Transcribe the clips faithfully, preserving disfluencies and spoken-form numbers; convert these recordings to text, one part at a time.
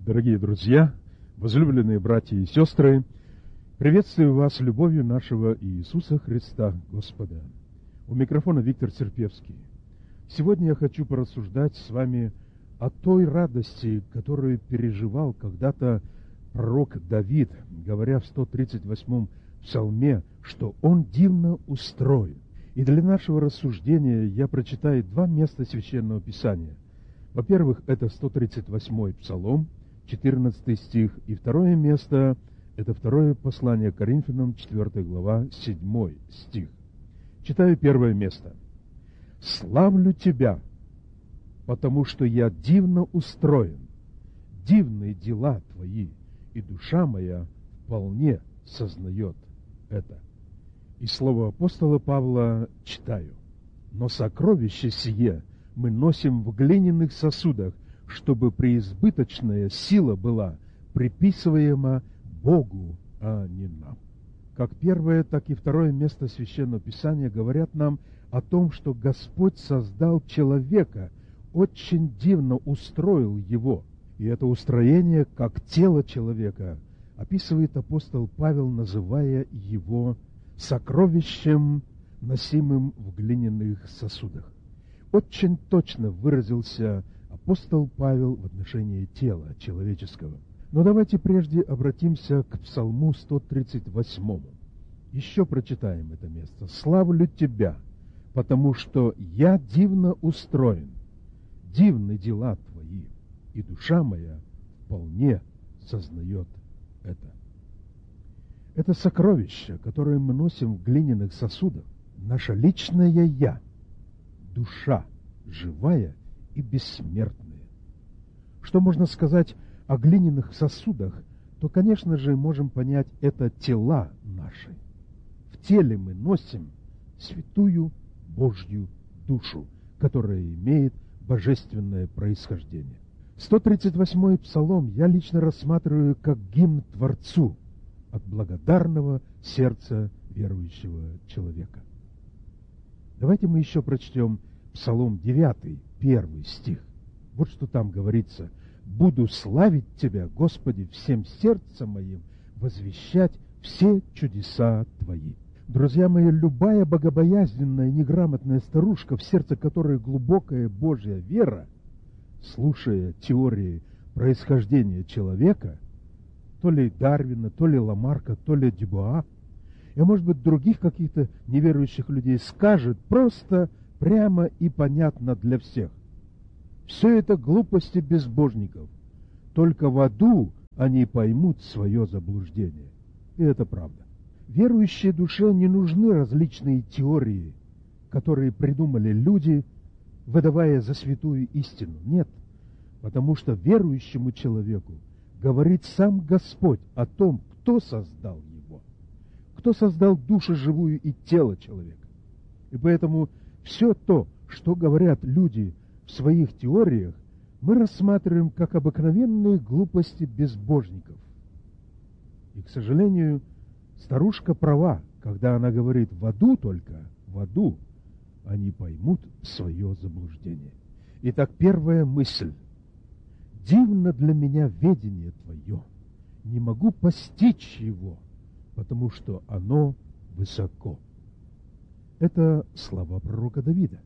Дорогие друзья, возлюбленные братья и сестры, приветствую вас любовью нашего Иисуса Христа, Господа. У микрофона Виктор Серпевский. Сегодня я хочу порассуждать с вами о той радости, которую переживал когда-то пророк Давид, говоря в сто тридцать восьмом псалме, что он дивно устроен. И для нашего рассуждения я прочитаю два места Священного Писания. Во-первых, это сто тридцать восьмой псалом, четырнадцатый стих, и второе место – это второе послание к Коринфянам, четвёртая глава, седьмой стих. Читаю первое место. «Славлю Тебя, потому что я дивно устроен, дивные дела Твои, и душа моя вполне сознает это». И слово апостола Павла читаю. «Но сокровище сие мы носим в глиняных сосудах, чтобы преизбыточная сила была приписываема Богу, а не нам». Как первое, так и второе место Священного Писания говорят нам о том, что Господь создал человека, очень дивно устроил его. И это устроение, как тело человека, описывает апостол Павел, называя его сокровищем, носимым в глиняных сосудах. Очень точно выразился апостол Павел в отношении тела человеческого. Но давайте прежде обратимся к Псалму сто тридцать восьмому. Еще прочитаем это место. «Славлю Тебя, потому что я дивно устроен, дивны дела Твои, и душа моя вполне сознает это». Это сокровище, которое мы носим в глиняных сосудах, наше личное «я», душа живая и бессмертная. Что можно сказать о глиняных сосудах, то, конечно же, можем понять, это тела наши. В теле мы носим святую Божью душу, которая имеет божественное происхождение. сто тридцать восьмой псалом я лично рассматриваю как гимн Творцу от благодарного сердца верующего человека. Давайте мы еще прочтем Псалом девятый, первый стих. Вот что там говорится. «Буду славить Тебя, Господи, всем сердцем моим, возвещать все чудеса Твои». Друзья мои, любая богобоязненная, неграмотная старушка, в сердце которой глубокая Божья вера, слушая теории происхождения человека, то ли Дарвина, то ли Ламарка, то ли Дюбуа, и, может быть, других каких-то неверующих людей, скажет просто, прямо и понятно для всех: все это глупости безбожников. Только в аду они поймут свое заблуждение. И это правда. Верующей душе не нужны различные теории, которые придумали люди, выдавая за святую истину. Нет, потому что верующему человеку говорит сам Господь о том, кто создал его, кто создал душу живую и тело человека. И поэтому все то, что говорят люди в своих теориях, мы рассматриваем как обыкновенные глупости безбожников. И, к сожалению, старушка права, когда она говорит: в аду только, в аду они поймут свое заблуждение. Итак, первая мысль. Дивно для меня ведение Твое, не могу постичь его, потому что оно высоко. Это слова пророка Давида.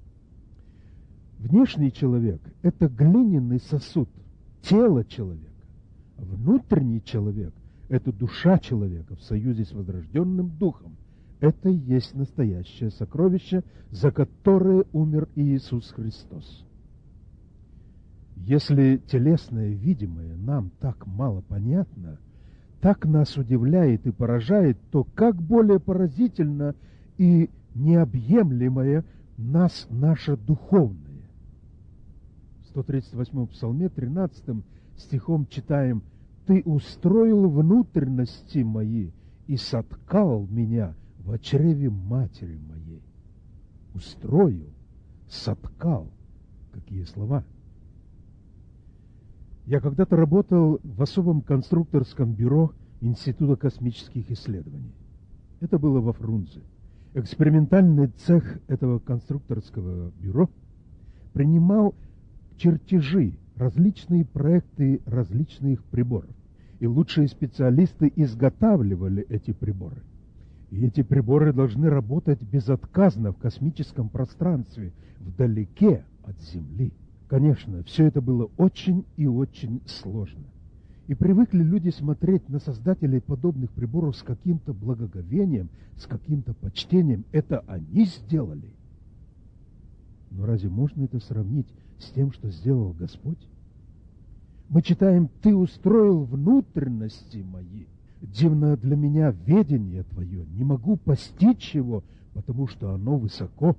Внешний человек – это глиняный сосуд, тело человека. Внутренний человек – это душа человека в союзе с возрожденным духом. Это и есть настоящее сокровище, за которое умер Иисус Христос. Если телесное видимое нам так мало понятно, так нас удивляет и поражает, то как более поразительно и необъемлемое нас наше духовное. В сто тридцать восьмом псалме, тринадцатым стихом читаем: «Ты устроил внутренности мои и соткал меня в чреве матери моей». Устроил, соткал. Какие слова! Я когда-то работал в особом конструкторском бюро Института космических исследований. Это было во Фрунзе. Экспериментальный цех этого конструкторского бюро принимал чертежи различные проекты различных приборов. И лучшие специалисты изготавливали эти приборы. И эти приборы должны работать безотказно в космическом пространстве, вдалеке от Земли. Конечно, все это было очень и очень сложно. И привыкли люди смотреть на создателей подобных приборов с каким-то благоговением, с каким-то почтением. Это они сделали. Но разве можно это сравнить с тем, что сделал Господь? Мы читаем: «Ты устроил внутренности мои. Дивно для меня ведение Твое. Не могу постичь его, потому что оно высоко».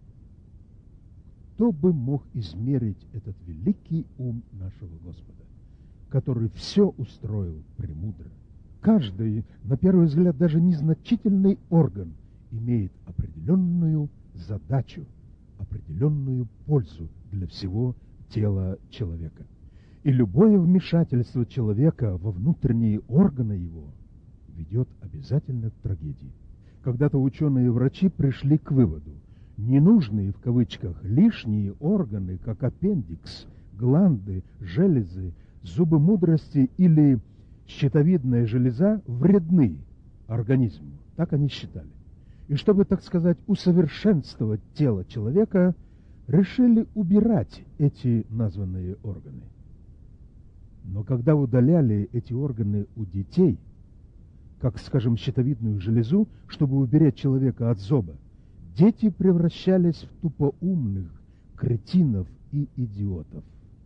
Кто бы мог измерить этот великий ум нашего Господа, который все устроил премудро? Каждый, на первый взгляд, даже незначительный орган имеет определенную задачу, определенную пользу для всего тела человека. И любое вмешательство человека во внутренние органы его ведет обязательно к трагедии. Когда-то ученые и врачи пришли к выводу: ненужные, в кавычках, лишние органы, как аппендикс, гланды, железы, зубы мудрости или щитовидная железа, вредны организму. Так они считали. И чтобы, так сказать, усовершенствовать тело человека, решили убирать эти названные органы. Но когда удаляли эти органы у детей, как, скажем, щитовидную железу, чтобы уберечь человека от зоба, дети превращались в тупоумных, кретинов и идиотов.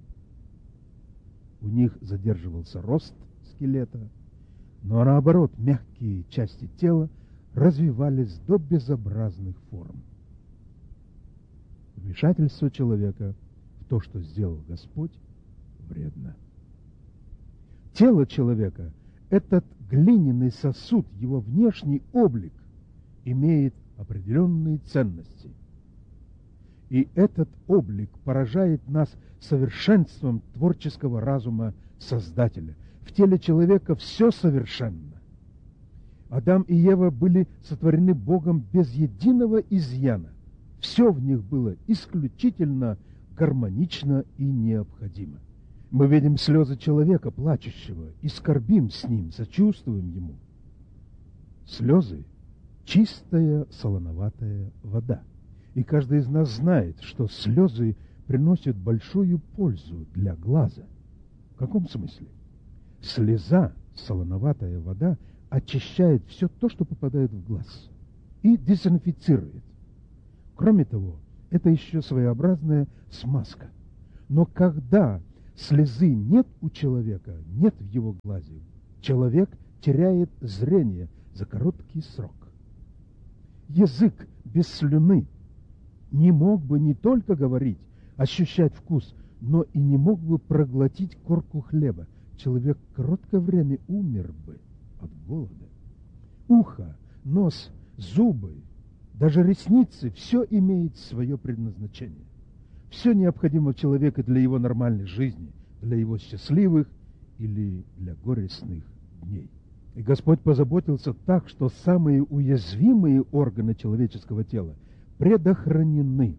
У них задерживался рост скелета, но наоборот, мягкие части тела развивались до безобразных форм. Вмешательство человека в то, что сделал Господь, вредно. Тело человека, этот глиняный сосуд, его внешний облик, имеет определенные ценности. И этот облик поражает нас совершенством творческого разума Создателя. В теле человека все совершенно. Адам и Ева были сотворены Богом без единого изъяна. Все в них было исключительно гармонично и необходимо. Мы видим слезы человека, плачущего, и скорбим с ним, сочувствуем ему. Слезы – чистая солоноватая вода. И каждый из нас знает, что слезы приносят большую пользу для глаза. В каком смысле? Слеза, солоноватая вода, очищает все то, что попадает в глаз, и дезинфицирует. Кроме того, это еще своеобразная смазка. Но когда слезы нет у человека, нет в его глазе, человек теряет зрение за короткий срок. Язык без слюны не мог бы не только говорить, ощущать вкус, но и не мог бы проглотить корку хлеба. Человек короткое время умер бы от голода. Ухо, нос, зубы, даже ресницы – все имеет свое предназначение. Все необходимо человеку для его нормальной жизни, для его счастливых или для горестных дней. И Господь позаботился так, что самые уязвимые органы человеческого тела предохранены.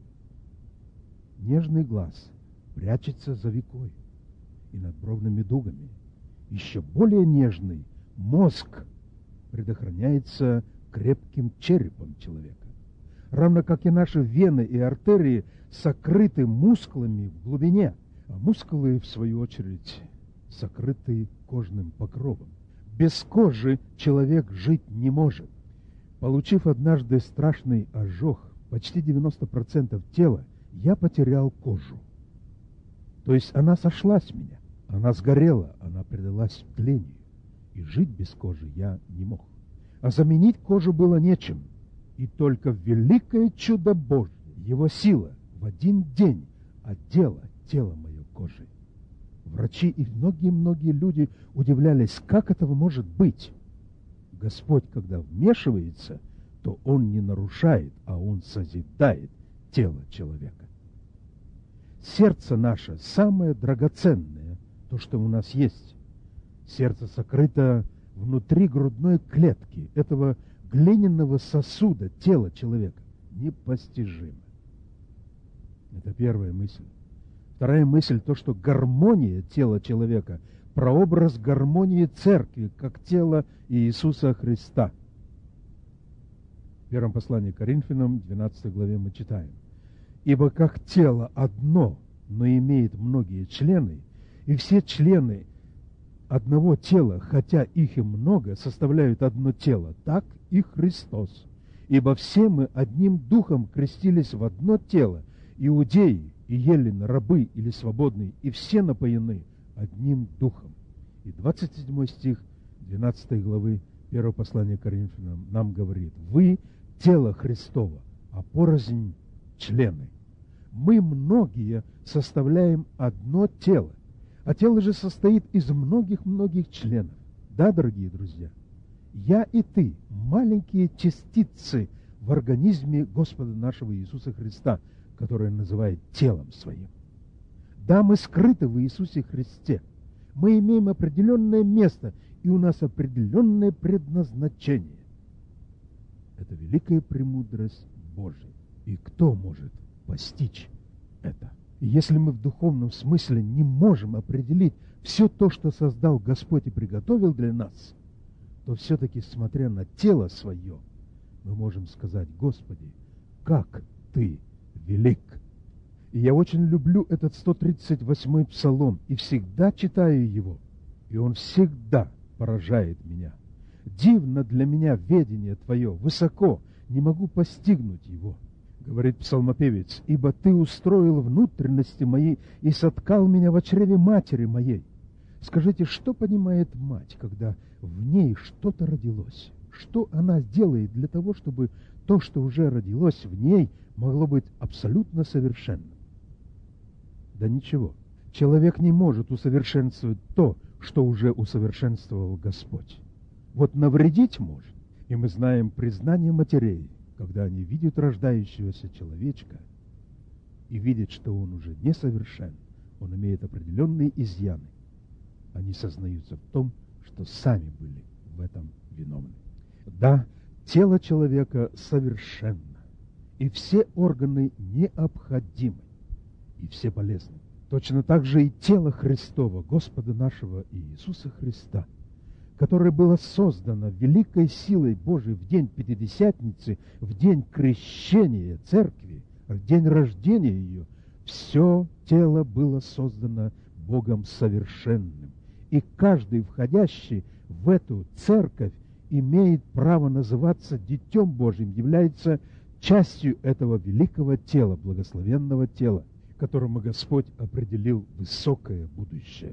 Нежный глаз прячется за векой и над бровными дугами. Еще более нежный мозг предохраняется крепким черепом человека. Равно как и наши вены и артерии сокрыты мускулами в глубине, а мускулы, в свою очередь, сокрыты кожным покровом. Без кожи человек жить не может. Получив однажды страшный ожог, почти девяносто процентов тела, я потерял кожу. То есть она сошла с меня, она сгорела, она предалась тлению. И жить без кожи я не мог. А заменить кожу было нечем. И только великое чудо Божье, его сила, в один день одела тело мое кожей. Врачи и многие-многие люди удивлялись, как этого может быть. Господь, когда вмешивается, то Он не нарушает, а Он созидает тело человека. Сердце наше самое драгоценное, то, что у нас есть. Сердце сокрыто внутри грудной клетки этого глиняного сосуда тела человека. Непостижимо. Это первая мысль. Вторая мысль, то, что гармония тела человека – прообраз гармонии церкви, как тела Иисуса Христа. В первом послании к Коринфянам, двенадцатой главе мы читаем: «Ибо как тело одно, но имеет многие члены, и все члены одного тела, хотя их и много, составляют одно тело, так и Христос. Ибо все мы одним духом крестились в одно тело, иудеи и елены, рабы или свободные, и все напоены одним духом». И двадцать седьмой стих двенадцатой главы первого послания к Коринфянам нам говорит: «Вы – тело Христово, а порознь члены». Мы многие составляем одно тело, а тело же состоит из многих-многих членов. Да, дорогие друзья, я и ты – маленькие частицы в организме Господа нашего Иисуса Христа, который называет телом своим. Да, мы скрыты в Иисусе Христе. Мы имеем определенное место, и у нас определенное предназначение. Это великая премудрость Божия. И кто может постичь это? И если мы в духовном смысле не можем определить все то, что создал Господь и приготовил для нас, то все-таки, смотря на тело свое, мы можем сказать: Господи, как Ты велик! И я очень люблю этот сто тридцать восьмой псалом, и всегда читаю его, и он всегда поражает меня. Дивно для меня ведение Твое, высоко, не могу постигнуть его. Говорит псалмопевец: ибо Ты устроил внутренности мои и соткал меня в чреве матери моей. Скажите, что понимает мать, когда в ней что-то родилось? Что она делает для того, чтобы то, что уже родилось в ней, могло быть абсолютно совершенным? Да ничего. Человек не может усовершенствовать то, что уже усовершенствовал Господь. Вот навредить может. И мы знаем признание матерей, когда они видят рождающегося человечка и видят, что он уже несовершен, он имеет определенные изъяны. Они сознаются в том, что сами были в этом виновны. Да, тело человека совершенно, и все органы необходимы, и все полезны. Точно так же и тело Христова, Господа нашего Иисуса Христа, которое было создано великой силой Божией в день Пятидесятницы, в день крещения Церкви, в день рождения ее, все тело было создано Богом совершенным. И каждый, входящий в эту церковь, имеет право называться Детем Божьим, является частью этого великого тела, благословенного тела, которому Господь определил высокое будущее.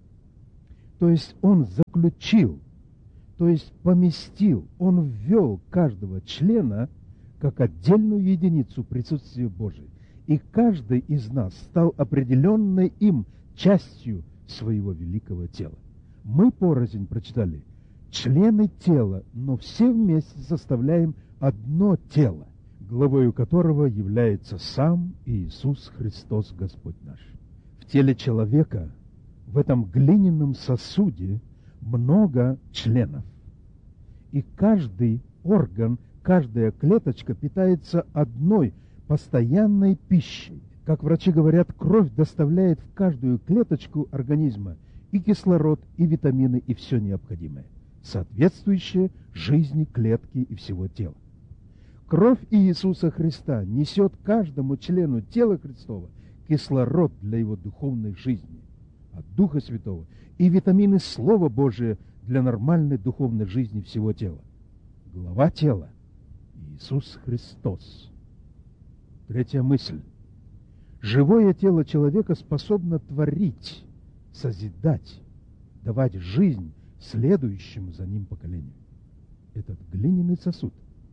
То есть Он заключил, то есть поместил, Он ввел каждого члена как отдельную единицу присутствия Божия. И каждый из нас стал определенной им частью своего великого тела. Мы порознь прочитали члены тела, но все вместе составляем одно тело, главою которого является сам Иисус Христос, Господь наш. В теле человека, в этом глиняном сосуде, много членов. И каждый орган, каждая клеточка питается одной постоянной пищей. Как врачи говорят, кровь доставляет в каждую клеточку организма и кислород, и витамины, и все необходимое, соответствующее жизни клетки и всего тела. Кровь Иисуса Христа несет каждому члену тела Христова кислород для его духовной жизни от Духа Святого и витамины Слова Божия для нормальной духовной жизни всего тела. Глава тела – Иисус Христос. Третья мысль. Живое тело человека способно творить, созидать, давать жизнь следующему за ним поколению. Этот глиняный сосуд,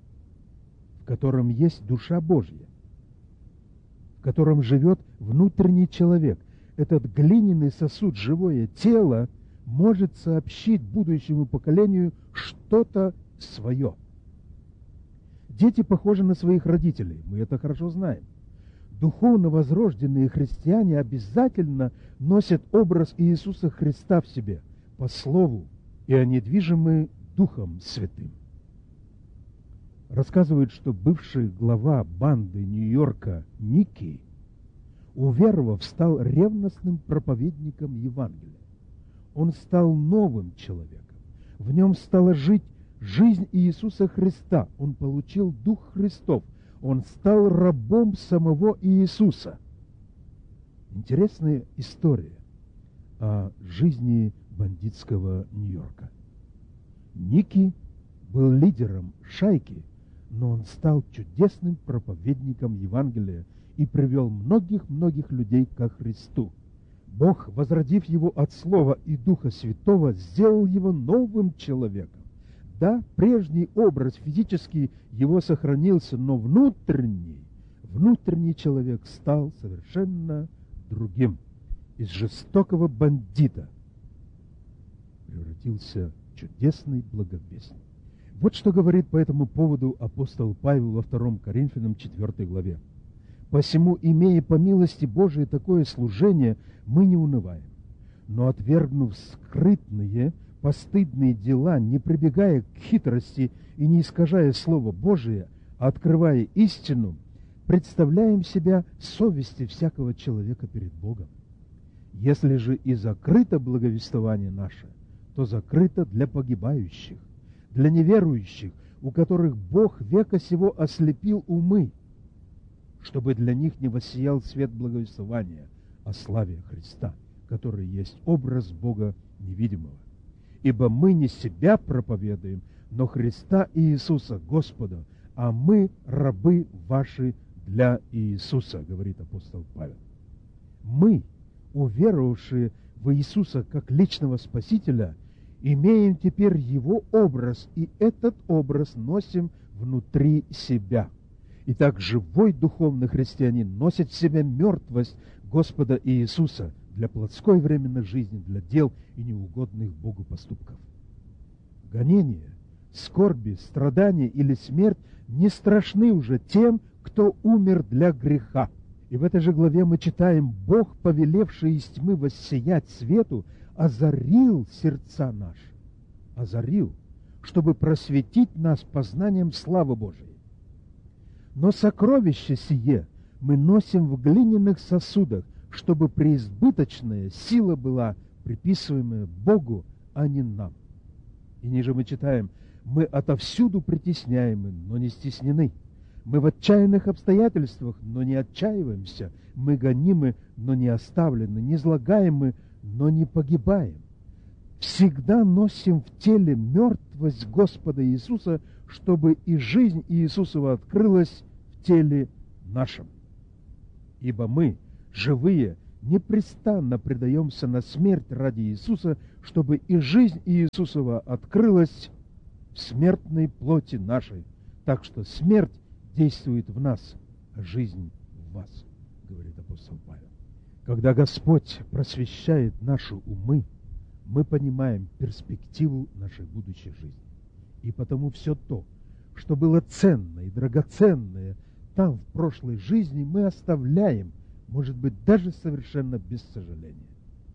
в котором есть душа Божья, в котором живет внутренний человек, этот глиняный сосуд, живое тело, может сообщить будущему поколению что-то свое. Дети похожи на своих родителей, мы это хорошо знаем. Духовно возрожденные христиане обязательно носят образ Иисуса Христа в себе, по слову, и они движимы Духом Святым. Рассказывают, что бывший глава банды Нью-Йорка Ники уверовав, стал ревностным проповедником Евангелия. Он стал новым человеком. В нем стала жить жизнь Иисуса Христа. Он получил Дух Христов. Он стал рабом самого Иисуса. Интересная история о жизни бандитского Нью-Йорка. Ники был лидером шайки, но он стал чудесным проповедником Евангелия и привел многих-многих людей ко Христу. Бог, возродив его от Слова и Духа Святого, сделал его новым человеком. Да, прежний образ физический его сохранился, но внутренний, внутренний человек стал совершенно другим. Из жестокого бандита превратился в чудесный благовестник. Вот что говорит по этому поводу апостол Павел во втором Коринфянам четвёртой главе. «Посему, имея по милости Божией такое служение, мы не унываем, но, отвергнув скрытные, постыдные дела, не прибегая к хитрости и не искажая Слово Божие, а открывая истину, представляем себя совести всякого человека перед Богом. Если же и закрыто благовествование наше, то закрыто для погибающих, для неверующих, у которых Бог века сего ослепил умы, чтобы для них не воссиял свет благовествования о славе Христа, который есть образ Бога невидимого. Ибо мы не себя проповедуем, но Христа Иисуса Господа, а мы рабы ваши для Иисуса», говорит апостол Павел. Мы, уверовавшие в Иисуса как личного Спасителя, имеем теперь Его образ, и этот образ носим внутри себя. Итак, живой духовный христианин носит в себе мертвость Господа Иисуса для плотской временной жизни, для дел и неугодных Богу поступков. Гонения, скорби, страдания или смерть не страшны уже тем, кто умер для греха. И в этой же главе мы читаем: «Бог, повелевший из тьмы воссиять свету, озарил сердца наши». Озарил, чтобы просветить нас познанием славы Божией. Но сокровище сие мы носим в глиняных сосудах, чтобы преизбыточная сила была приписываемая Богу, а не нам. И ниже мы читаем: «Мы отовсюду притесняемы, но не стеснены. Мы в отчаянных обстоятельствах, но не отчаиваемся. Мы гонимы, но не оставлены. Не злагаемы, но не погибаем. Всегда носим в теле мертвость Господа Иисуса, чтобы и жизнь Иисусова открылась в теле нашем. Ибо мы, живые, непрестанно предаемся на смерть ради Иисуса, чтобы и жизнь Иисусова открылась в смертной плоти нашей. Так что смерть действует в нас, а жизнь в вас», говорит апостол Павел. Когда Господь просвещает наши умы, мы понимаем перспективу нашей будущей жизни. И потому все то, что было ценное и драгоценное там, в прошлой жизни, мы оставляем, может быть, даже совершенно без сожаления.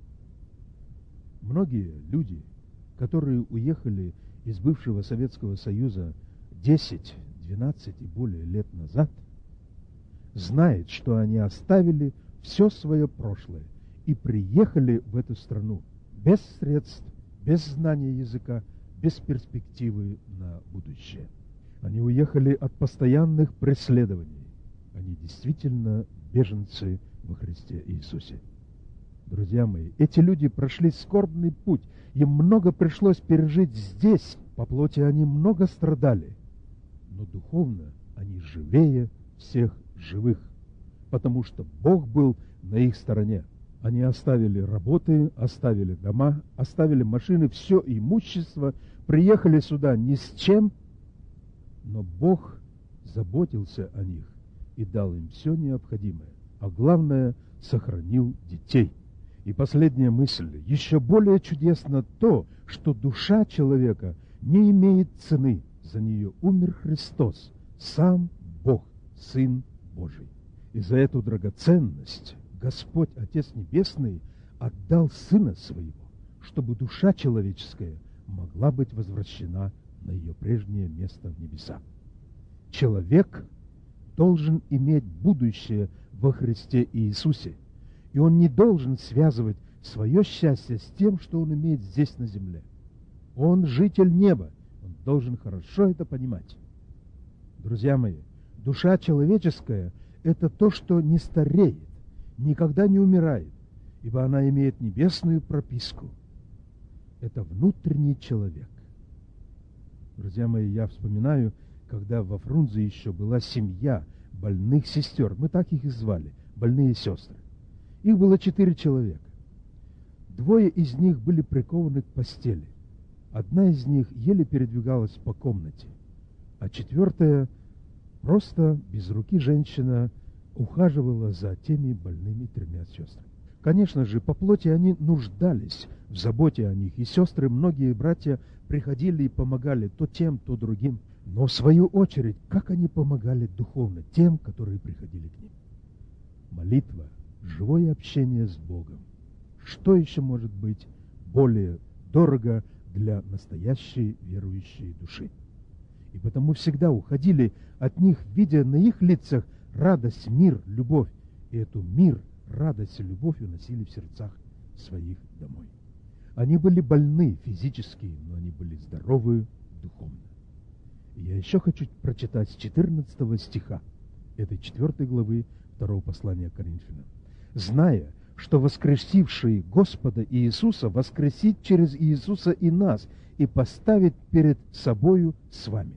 Многие люди, которые уехали из бывшего Советского Союза десять, двенадцать и более лет назад, знают, что они оставили все свое прошлое и приехали в эту страну без средств, без знания языка, без перспективы на будущее. Они уехали от постоянных преследований. Они действительно беженцы во Христе Иисусе. Друзья мои, эти люди прошли скорбный путь. Им много пришлось пережить здесь. По плоти они много страдали. Но духовно они живее всех живых, потому что Бог был на их стороне. Они оставили работы, оставили дома, оставили машины, все имущество, приехали сюда ни с чем, но Бог заботился о них и дал им все необходимое, а главное, сохранил детей. И последняя мысль. Еще более чудесно то, что душа человека не имеет цены. За нее умер Христос, сам Бог, Сын Божий. И за эту драгоценность Господь, Отец Небесный, отдал Сына Своего, чтобы душа человеческая могла быть возвращена на ее прежнее место в небесах. Человек должен иметь будущее во Христе Иисусе, и он не должен связывать свое счастье с тем, что он имеет здесь на земле. Он житель неба, он должен хорошо это понимать. Друзья мои, душа человеческая – это то, что не стареет, никогда не умирает, ибо она имеет небесную прописку. Это внутренний человек. Друзья мои, я вспоминаю, когда во Фрунзе еще была семья больных сестер, мы так их и звали, больные сестры. Их было четыре человека. Двое из них были прикованы к постели. Одна из них еле передвигалась по комнате, а четвертая, просто без руки женщина, ухаживала за теми больными тремя сестрами. Конечно же, по плоти они нуждались в заботе о них, и сестры, многие братья, приходили и помогали то тем, то другим. Но в свою очередь, как они помогали духовно тем, которые приходили к ним? Молитва, живое общение с Богом. Что еще может быть более дорого для настоящей верующей души? И потому всегда уходили от них, видя на их лицах радость, мир, любовь. И эту мир, радость и любовь уносили в сердцах своих домой. Они были больны физически, но они были здоровы духовно. И я еще хочу прочитать с четырнадцатого стиха этой четвертой главы второго послания к Коринфянам. «Зная, что воскресивший Господа Иисуса воскресит через Иисуса и нас, и поставит перед собою с вами.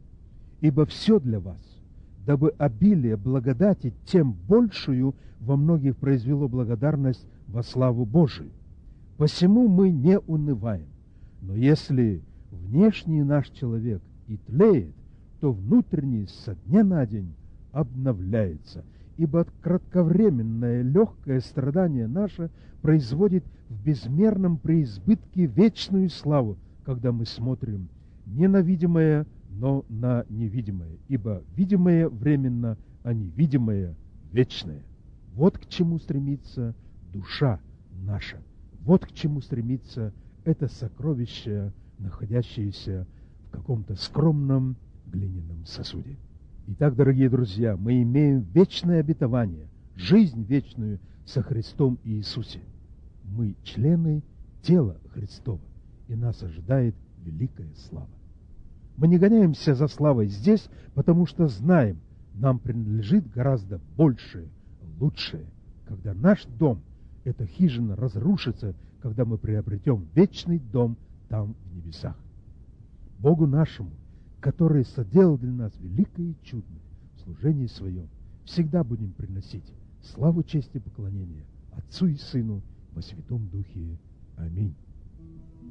Ибо все для вас, дабы обилие благодати тем большую во многих произвело благодарность во славу Божию. Посему мы не унываем. Но если внешний наш человек и тлеет, то внутренний со дня на день обновляется. Ибо кратковременное легкое страдание наше производит в безмерном преизбытке вечную славу, когда мы смотрим не на видимое, но на невидимое. Ибо видимое временно, а невидимое вечное. Вот к чему стремится душа наша. Вот к чему стремится это сокровище, находящееся в каком-то скромном глиняном сосуде. Итак, дорогие друзья, мы имеем вечное обетование, жизнь вечную со Христом Иисусе. Мы члены тела Христова, и нас ожидает великая слава. Мы не гоняемся за славой здесь, потому что знаем, нам принадлежит гораздо большее, лучшее, когда наш дом, эта хижина, разрушится, когда мы приобретем вечный дом там в небесах. Богу нашему, который соделал для нас великое и чудное в служении своем, всегда будем приносить славу, честь и поклонение Отцу и Сыну во Святом Духе. Аминь.